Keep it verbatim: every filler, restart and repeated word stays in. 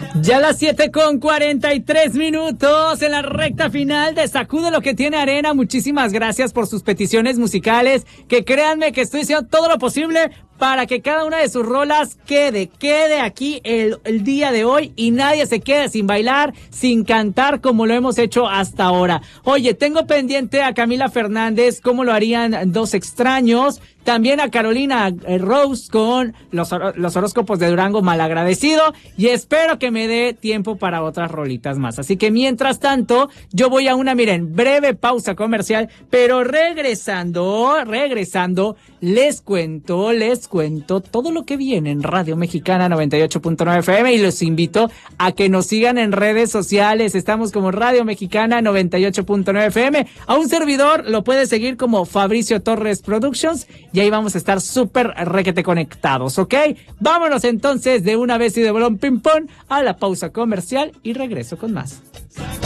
Ya las siete con cuarenta y tres minutos en la recta final de Sacude lo que tiene arena. Muchísimas gracias por sus peticiones musicales, que créanme que estoy haciendo todo lo posible para que cada una de sus rolas quede, quede aquí el, el día de hoy y nadie se quede sin bailar, sin cantar como lo hemos hecho hasta ahora. Oye, tengo pendiente a Camila Fernández, cómo lo harían dos extraños. También a Carolina Rose con los, los horóscopos de Durango, malagradecido. Y espero que me dé tiempo para otras rolitas más. Así que mientras tanto, yo voy a una, miren, breve pausa comercial. Pero regresando, regresando, les cuento, les cuento todo lo que viene en Radio Mexicana noventa y ocho punto nueve F M. Y los invito a que nos sigan en redes sociales. Estamos como Radio Mexicana noventa y ocho punto nueve F M. A un servidor lo puede seguir como Fabricio Torres Productions. Y ahí vamos a estar súper requete conectados, ¿ok? Vámonos entonces de una vez y de bolón ping pong a la pausa comercial y regreso con más.